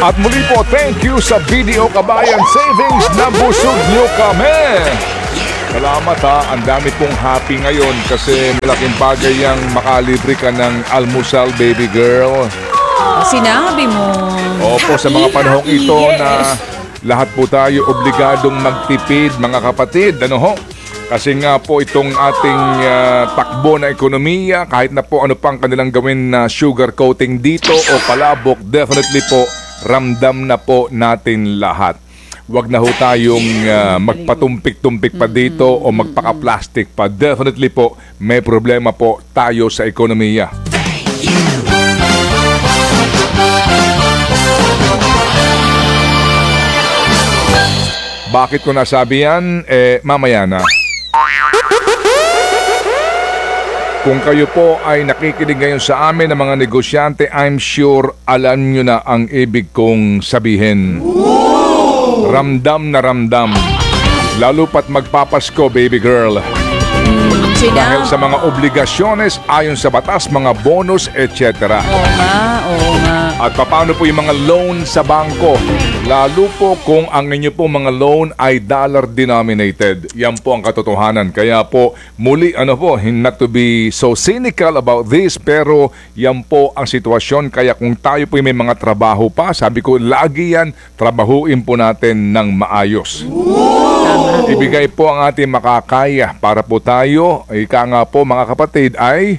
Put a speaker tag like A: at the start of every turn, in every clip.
A: At muli po, thank you sa Video Kabayan Savings na busog nyo kami. Salamat ha, ang dami pong happy ngayon kasi malaking bagay yung makalibre ka ng almusal, baby girl.
B: Sinabi mo.
A: Opo, sa mga panahong ito na lahat po tayo obligadong magtipid, mga kapatid. Ano ho? Kasi nga po itong ating takbo na ekonomiya, kahit na po ano pang kanilang gawin na sugar coating dito o palabok, definitely po ramdam na po natin lahat. Huwag na ho tayong magpatumpik-tumpik pa dito o magpaka-plastic pa. Definitely po may problema po tayo sa ekonomiya. Bakit ko nasabi yan? Mamaya na. Kung kayo po ay nakikinig ngayon sa amin ng mga negosyante, I'm sure alam nyo na ang ibig kong sabihin. Ramdam na ramdam. Lalo pat magpapasko, baby girl. Dahil sa mga obligasyones ayon sa batas, mga bonus, etc.
B: Oo nga.
A: At paano po yung mga loan sa bangko? Lalo po kung ang inyo po mga loan ay dollar denominated. Yan po ang katotohanan. Kaya po muli, not to be so cynical about this, pero yan po ang sitwasyon. Kaya kung tayo po may mga trabaho pa, sabi ko lagi yan, trabahuin po natin ng maayos. Ibigay po ang ating makakaya para po tayo, ika nga po mga kapatid, ay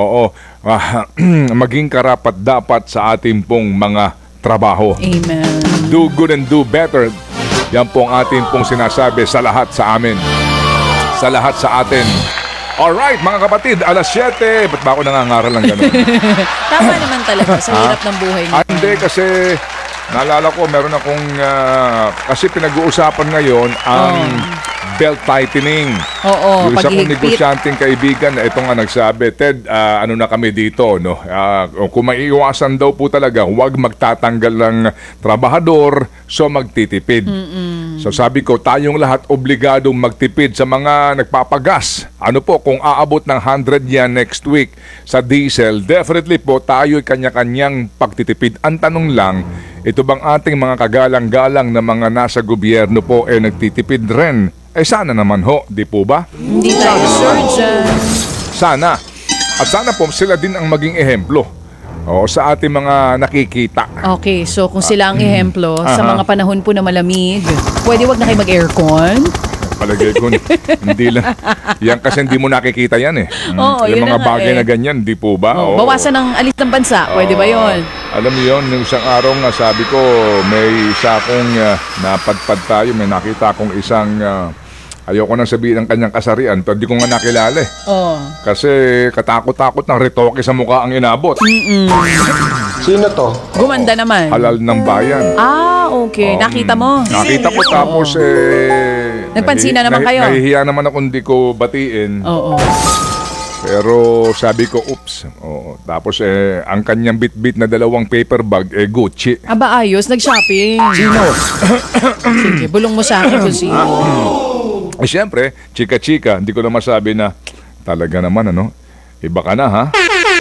A: maging karapat dapat sa ating pong mga trabaho.
B: Amen.
A: Do good and do better. Yan po ang ating pong sinasabi sa lahat sa amin. Sa lahat sa atin. Alright, mga kapatid, alas 7. Ba't ba ako nangangaral ng gano'n?
B: Tama naman talaga sa hirap ng buhay nito.
A: Hindi, kasi naalala ko, meron akong, kasi pinag-uusapan ngayon ang belt tightening.
B: Oo,
A: yung isa kong
B: paghihigpit.
A: negosyanteng kaibigan, ito nga nagsabi, Ted, ano na kami dito, no? Kung maiiwasan daw po talaga, huwag magtatanggal ng trabahador, so magtitipid. So sabi ko, tayong lahat obligadong magtipid sa mga nagpapagas. Ano po, kung aabot ng 100 yan next week sa diesel, definitely po tayo'y kanya-kanyang pagtitipid. Ang tanong lang, ito bang ating mga kagalang-galang na mga nasa gobyerno po nagtitipid rin? Sana naman ho, di po ba?
B: Hindi tayo sure dyan.
A: Sana. At sana po sila din ang maging ehemplo sa ating mga nakikita.
B: Okay, so kung sila ang ehemplo sa mga panahon po na malamig, pwede wag na kayo mag-aircon?
A: Palagay ko, hindi lang. Yan kasi hindi mo nakikita yan
B: Oo,
A: yung
B: yun
A: mga
B: na nga
A: bagay na ganyan, di po ba?
B: Bawasan ng alis ng bansa, pwede ba yon?
A: Alam niyo yun, yung isang araw nga sabi ko, may isa akong napadpad tayo, may nakita akong isang, ayoko nang sabihin ang kanyang kasarian, pero di ko nga nakilala Kasi katakot-takot ng retoke sa mukha ang inabot.
C: Sino to?
B: Gumanda naman.
A: Halal ng bayan.
B: Okay. Nakita mo?
A: Nakita ko tapos
B: Nagpansinan naman kayo?
A: Nahihiya naman ako hindi ko batiin.
B: Oo.
A: Pero sabi ko, oops. Tapos ang kanyang bit-bit na dalawang paper bag, Gucci.
B: Aba, ayos. Nag-shopping.
A: Sino?
B: Sige, bulong mo sa akin kung sino.
A: Siyempre, chika-chika, hindi ko na masabi na talaga naman, iba ka na, ha?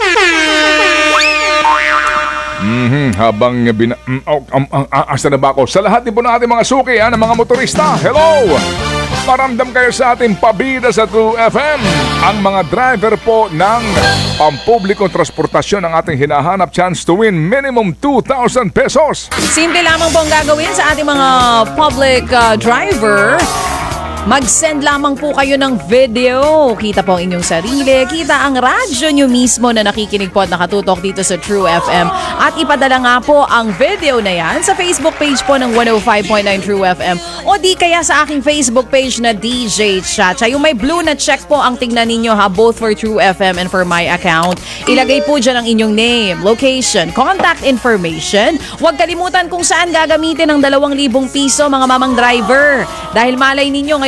A: Habang asa na ba ako? Sa lahat din po ng ating mga suki, ng mga motorista, hello! Paramdam kayo sa ating pabida sa True FM. Ang mga driver po ng pampublikong transportasyon ang ating hinahanap, chance to win minimum 2,000 pesos.
B: Simple lamang po ang gagawin sa ating mga public driver. Mag-send lamang po kayo ng video. Kita po ang inyong sarili. Kita ang radyo nyo mismo na nakikinig po at nakatutok dito sa True FM. At ipadala nga po ang video na yan sa Facebook page po ng 105.9 True FM. O di kaya sa aking Facebook page na DJ Chacha. Yung may blue na check po ang tingnan ninyo both for True FM and for my account. Ilagay po dyan ang inyong name, location, contact information. Huwag kalimutan kung saan gagamitin ang 2,000 piso mga mamang driver. Dahil malay ninyo ngayon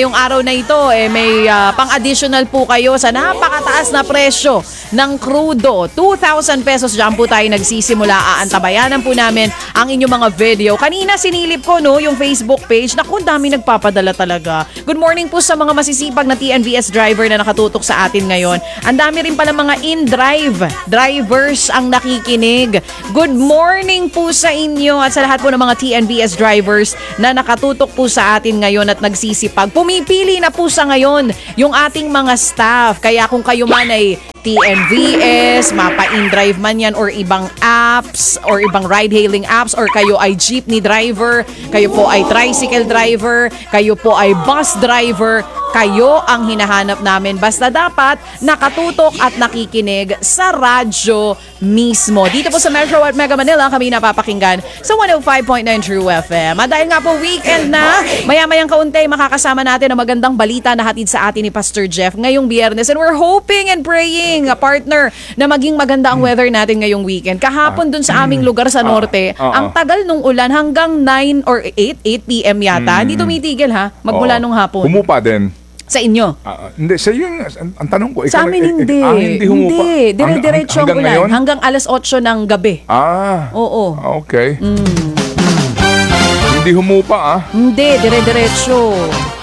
B: ngayong araw na ito, may pang-additional po kayo sa napakataas na presyo ng krudo. 2,000 pesos dyan po tayo nagsisimula. Aantabayanan po namin ang inyong mga video. Kanina sinilip ko yung Facebook page. Naku, dami nagpapadala talaga. Good morning po sa mga masisipag na TNVS driver na nakatutok sa atin ngayon. Ang dami rin pala mga in-drive drivers ang nakikinig. Good morning po sa inyo at sa lahat po ng mga TNVS drivers na nakatutok po sa atin ngayon at nagsisipag. Pumipili na po sa ngayon yung ating mga staff. Kaya kung kayo man ay TNVS, mapa-in-drive man yan or ibang apps or ibang ride-hailing apps or kayo ay jeepney driver, kayo po ay tricycle driver, kayo po ay bus driver, kayo ang hinahanap namin. Basta dapat nakatutok at nakikinig sa radyo mismo. Dito po sa Metro at Mega Manila kami napapakinggan sa 105.9 True FM. At dahil nga po weekend na, maya-mayang kaunti makakasama natin ang magandang balita na hatid sa atin ni Pastor Jeff ngayong Biyernes. And we're hoping and praying, partner, na maging maganda ang weather natin ngayong weekend. Kahapon dun sa aming lugar sa norte, ang tagal nung ulan hanggang 9 or 8 p.m. yata. Hindi tumitigil magmula nung hapon.
A: Humupa din.
B: Sa inyo?
A: Hindi, sa iyo ang tanong ko.
B: Sa amin hindi.
A: Hindi humupa.
B: Hindi. Dire-diretso ang ulan.
A: Ngayon?
B: Hanggang alas 8 ng gabi. Oo.
A: Okay. Hindi humupa
B: Hindi, dire-diretso.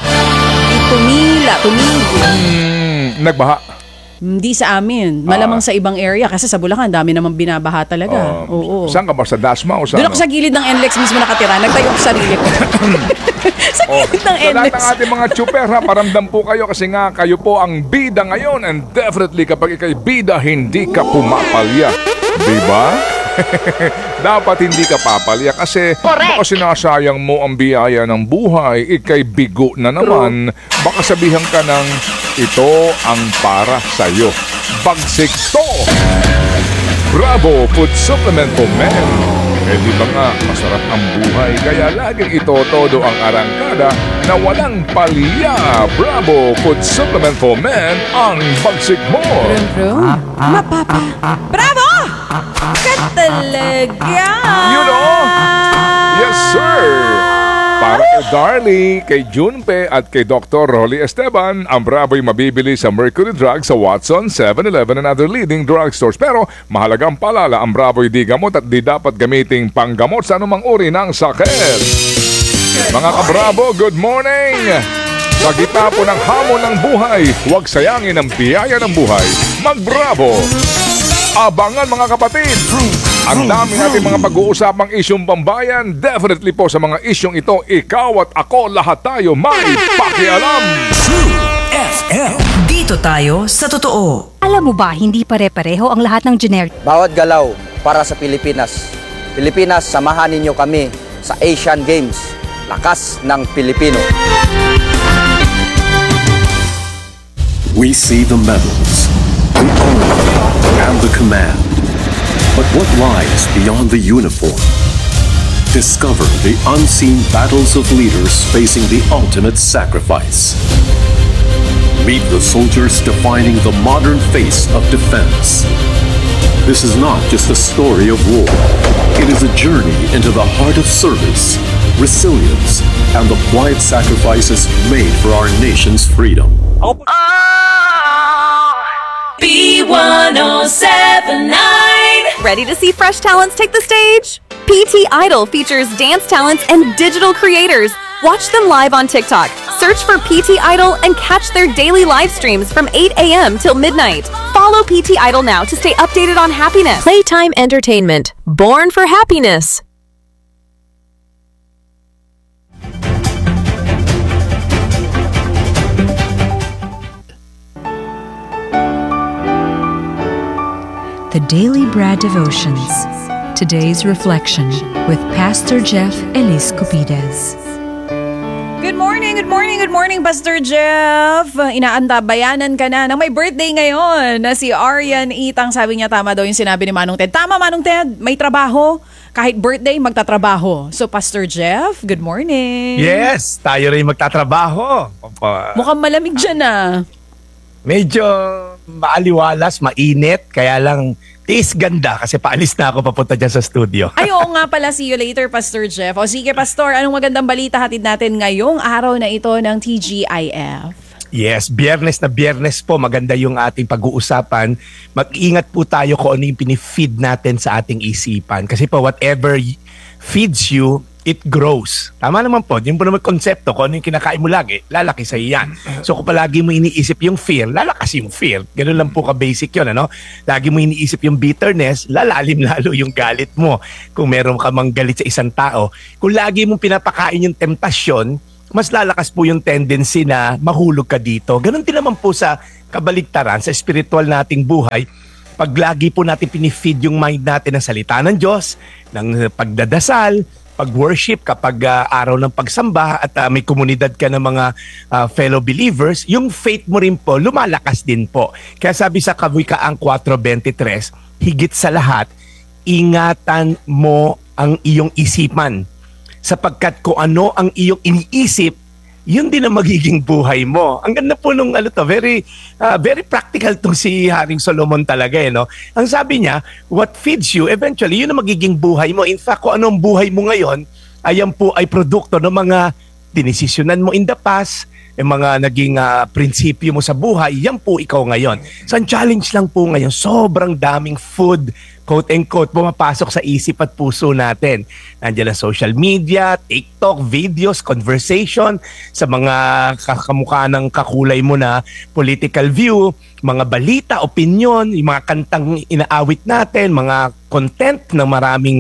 B: Tumigil.
A: Nagbaha.
B: Hindi sa amin. Malamang sa ibang area kasi sa Bulacan dami namang binabaha talaga. Oo.
A: Saan ka ba? Sa Dasma o sa
B: Doon ako sa gilid ng NLEX mismo nakatira. Nagtayo ako sa sarili ko. Sa gilid ng
A: Sa lahat
B: NLEX.
A: ng ating mga chuper, paramdam po kayo kasi nga kayo po ang bida ngayon and definitely kapag ikay bida, hindi ka pumapalya. Diba? Dapat hindi ka papalya kasi baka sinasayang mo ang biyaya ng buhay, ikay bigo na naman. Baka sabihan ka ng ito ang para sa'yo. Bagsik to! Bravo Food Supplement for Men. Di ba nga masarap ang buhay kaya laging ito todo ang arangkada na walang palya. Bravo Food Supplement for Men ang bagsik mo.
B: Bravo! Ka talaga!
A: You know? Yes, sir! Para kay Darlie, kay Junpe at kay Dr. Rolly Esteban, ang Bravo'y mabibili sa Mercury Drug sa Watson, 7-Eleven and other leading drugstores. Pero mahalagang paalala, ang Bravo'y di gamot at di dapat gamiting panggamot sa anumang uri ng sakit. Mga ka-Bravo, good morning! Sa gitna po ng hamon ng buhay, huwag sayangin ang biyaya ng buhay. Mag-Bravo! Abangan mga kapatid! Ang dami natin mga pag-uusapang isyong pambayan. Definitely po sa mga isyong ito, ikaw at ako, lahat tayo may pakialam.
D: True FM. Dito tayo sa totoo.
E: Alam mo ba, hindi pare-pareho ang lahat ng generic.
F: Bawat galaw para sa Pilipinas. Pilipinas, samahan ninyo kami sa Asian Games. Lakas ng Pilipino.
G: We see the medals, the honor, and the command. But what lies beyond the uniform? Discover the unseen battles of leaders facing the ultimate sacrifice. Meet the soldiers defining the modern face of defense. This is not just a story of war. It is a journey into the heart of service, resilience, and the quiet sacrifices made for our nation's freedom.
H: B1079. Ready to see fresh talents take the stage? PT Idol features dance talents and digital creators. Watch them live on TikTok. Search for PT Idol and catch their daily live streams from 8 a.m. till midnight. Follow PT Idol now to stay updated on happiness.
I: Playtime Entertainment. Born for happiness.
E: The Daily Bread Devotions. Today's Reflection with Pastor Jeff Elis Cupides.
B: Good morning, Pastor Jeff. Inaantabayanan ka na may birthday ngayon na si Arian Itang. Sabi niya tama daw yung sinabi ni Manong Ted. Tama, Manong Ted. May trabaho. Kahit birthday, magtatrabaho. So, Pastor Jeff, good morning.
J: Yes, tayo rin magtatrabaho.
B: Mukhang malamig dyan ah.
J: Medyo maaliwalas, mainit, kaya lang Tiis ganda kasi paalis na ako papunta dyan sa studio.
B: Ay, oo nga pala. See you later, Pastor Jeff. O sige, Pastor, anong magandang balita hatid natin ngayong araw na ito ng TGIF?
J: Yes, biyernes na biyernes po, maganda yung ating pag-uusapan. Mag-ingat po tayo kung ano yung pinifeed natin sa ating isipan. Kasi po, whatever feeds you, it grows. Tama naman po, yun po naman konsepto. Kung ano yung kinakain mo lagi, lalaki sa iyan. So kung palagi mo iniisip yung fear, lalakas yung fear. Ganun lang po ka-basic yun, ano? Lagi mo iniisip yung bitterness, lalalim lalo yung galit mo. Kung meron ka mang galit sa isang tao, kung lagi mong pinapakain yung temptasyon, mas lalakas po yung tendency na mahulog ka dito. Ganun din naman po sa kabaligtaran, sa spiritual nating buhay. Pag lagi po natin pinifeed yung mind natin ng salita ng Diyos, ng pagdadasal, pag-worship, kapag araw ng pagsamba at may komunidad ka ng mga fellow believers, yung faith mo rin po, lumalakas din po. Kaya sabi sa Kawikaan 4:23, higit sa lahat, ingatan mo ang iyong isipan. Sapagkat kung ano ang iyong iniisip, yun din ang magiging buhay mo. Ang ganda po nung very practical tong si Haring Solomon talaga no. Ang sabi niya, what feeds you eventually yun ang magiging buhay mo. In fact, kung anong buhay mo ngayon, ayan po ay produkto ng mga dinesisyonan mo in the past, yung mga naging prinsipyo mo sa buhay, yan po ikaw ngayon. So ang challenge lang po ngayon, sobrang daming food, quote and quote, pumapasok sa isip at puso natin. Nandiyan ang social media, TikTok, videos, conversation, sa mga kamukha ng kakulay mo na political view, mga balita, opinion, yung mga kantang inaawit natin, mga content ng maraming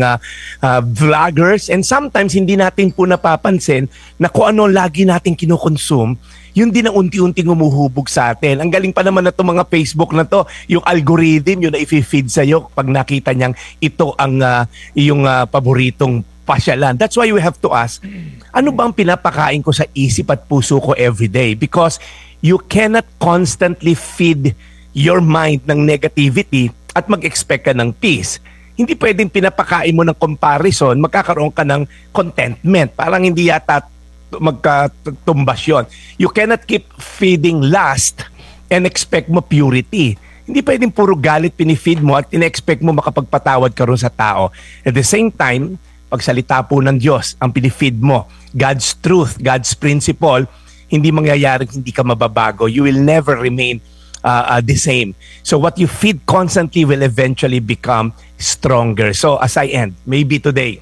J: vloggers, and sometimes hindi natin po napapansin na kung ano lagi natin kinukonsume, yun din ang unti-unting umuhubog sa atin. Ang galing pa naman na itong mga Facebook na to, yung algorithm, yun na i-feed sa'yo pag nakita niyang ito ang iyong paboritong pasyalan. That's why we have to ask, ano ba ang pinapakain ko sa isip at puso ko everyday? Because you cannot constantly feed your mind ng negativity at mag-expect ka ng peace. Hindi pwedeng pinapakain mo ng comparison, magkakaroon ka ng contentment. Parang hindi yata magkatumbas yun. You cannot keep feeding lust and expect mo purity. Hindi pwedeng puro galit pinifeed mo at ina-expect mo makapagpatawad ka rin sa tao. At the same time, pagsalita po ng Diyos, ang pinifeed mo, God's truth, God's principle, hindi mangyayaring hindi ka mababago. You will never remain the same. So what you feed constantly will eventually become stronger. So as I end, maybe today,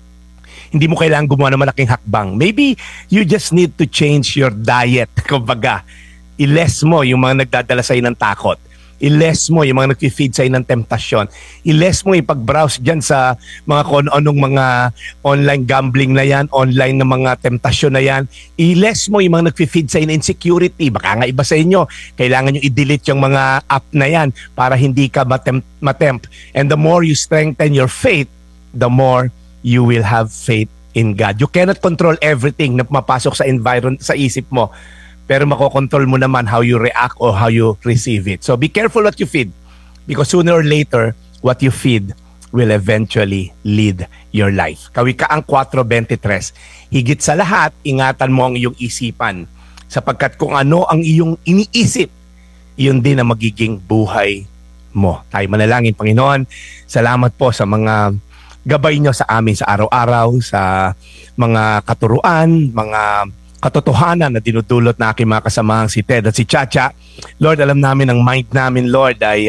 J: hindi mo kailangan gumawa ng malaking hakbang. Maybe you just need to change your diet. Kumbaga, i-less mo yung mga nagdadala sa'yo ng takot. I-less mo yung mga nag-feed sa'yo ng temptasyon. I-less mo yung pag-browse dyan sa mga anong mga online gambling na yan, online na mga temptasyon na yan. I-less mo yung mga nag-feed sa'yo ng insecurity. Baka nga iba sa inyo, kailangan nyo i-delete yung mga app na yan para hindi ka matempt. And the more you strengthen your faith, the more you will have faith in God. You cannot control everything na mapasok sa environment, sa isip mo. Pero makokontrol mo naman how you react or how you receive it. So be careful what you feed. Because sooner or later, what you feed will eventually lead your life. Kawikaan 4:23. Higit sa lahat, ingatan mo ang iyong isipan. Sapagkat kung ano ang iyong iniisip, yun din ang magiging buhay mo. Tayo manalangin, Panginoon. Salamat po sa mga gabay nyo sa amin sa araw-araw, sa mga katuruan, mga katotohanan na dinudulot na aking mga kasamahang si Ted at si Chacha. Lord, alam namin ang mind namin, Lord, ay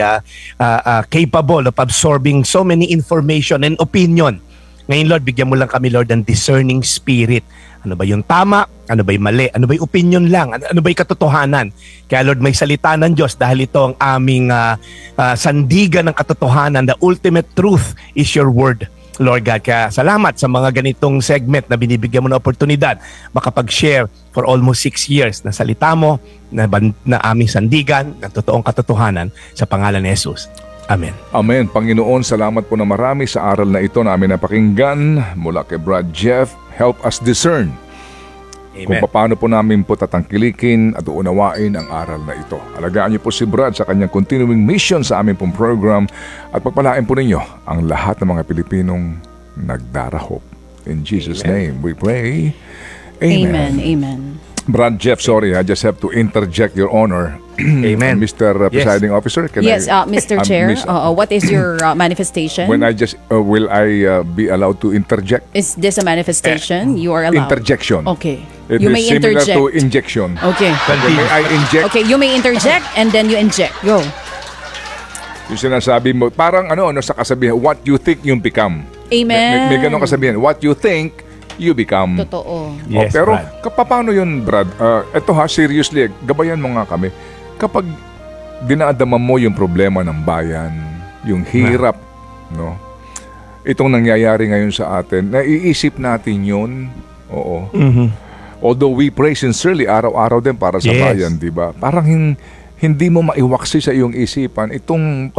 J: capable of absorbing so many information and opinion. Ngayon, Lord, bigyan mo lang kami, Lord, ng discerning spirit. Ano ba yung tama? Ano ba yung mali? Ano ba yung opinion lang? Ano ba yung katotohanan? Kaya, Lord, may salita ng Diyos dahil ito ang aming sandigan ng katotohanan. The ultimate truth is your word. Lord God, kaya salamat sa mga ganitong segment na binibigyan mo ng oportunidad makapag-share for almost 6 years na salita mo na aming sandigan ng totoong katotohanan sa pangalan ni Jesus. Amen.
A: Amen. Panginoon, salamat po na marami sa aral na ito na aming napakinggan mula kay Brad Jeff. Help us discern kung paano po namin po tatangkilikin at uunawain ang aral na ito. Alagaan niyo po si Brad sa kanyang continuing mission sa aming pong program at pagpalain po ninyo ang lahat ng mga Pilipinong nagdarahop. In Jesus' name we pray. Amen.
B: Amen.
A: Brad Jeff, sorry, I just have to interject, Your Honor.
J: Amen.
A: Mr. Presiding Officer, can
B: Yes,
A: I...
B: Mr. Chair,
A: Miss-
B: what is your manifestation?
A: When I just, will I be allowed to interject?
B: Is this a manifestation? You are allowed.
A: Interjection.
B: Okay.
A: It
B: You
A: is
B: may
A: similar
B: interject.
A: to injection.
B: Okay.
A: May I inject?
B: Okay, you may interject and then you inject. Go.
A: Yung sinasabi mo, parang ano sa kasabihan, what you think, you become.
B: Amen.
A: May ganong kasabihan, what you think, you become.
B: Totoo.
J: Yes,
A: pero
J: Brad.
A: paano yun, Brad? Eto ha, seriously, gabayan mo nga kami. Kapag dinadama mo yung problema ng bayan, yung hirap, no? Itong nangyayari ngayon sa atin, naiisip natin yun. Oo. Although we pray sincerely araw-araw din para sa
J: Yes.
A: bayan, di ba? Parang hindi mo maiwaksi sa iyong isipan itong